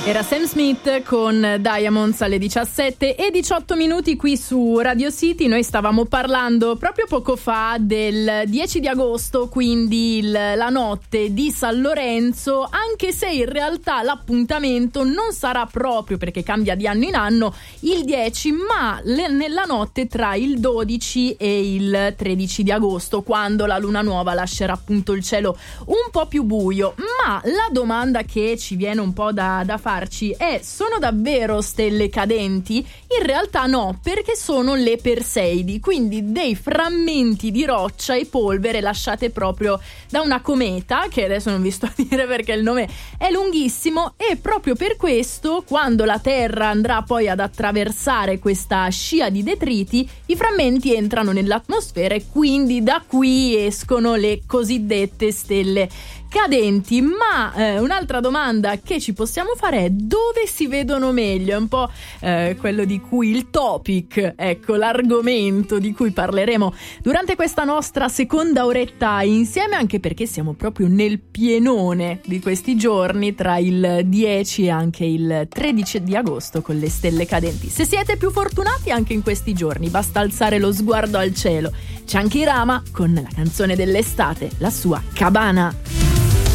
Era Sam Smith con Diamonds alle 17:18 qui su Radio City. Noi stavamo parlando proprio poco fa del 10 di agosto, quindi la notte di San Lorenzo, anche se in realtà l'appuntamento non sarà proprio, perché cambia di anno in anno, il 10, ma nella notte tra il 12 e il 13 di agosto, quando la luna nuova lascerà appunto il cielo un po' più buio. Ma la domanda che ci viene un po' da farci è: sono davvero stelle cadenti? In realtà no, perché sono le Perseidi, quindi dei frammenti di roccia e polvere lasciate proprio da una cometa, che adesso non vi sto a dire perché il nome è lunghissimo, e proprio per questo, quando la Terra andrà poi ad attraversare questa scia di detriti, i frammenti entrano nell'atmosfera e quindi da qui escono le cosiddette stelle cadenti. Ma un'altra domanda che ci possiamo fare è: dove si vedono meglio? È un po' quello di cui il topic, ecco, l'argomento di cui parleremo durante questa nostra seconda oretta insieme, anche perché siamo proprio nel pienone di questi giorni tra il 10 e anche il 13 di agosto con le stelle cadenti. Se siete più fortunati anche in questi giorni, basta alzare lo sguardo al cielo. C'è anche Irama con la canzone dell'estate, la sua Cabana.